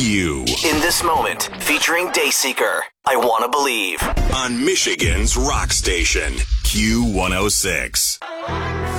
Q. In This Moment, featuring Dayseeker, I Wanna Believe. On Michigan's rock station, Q106.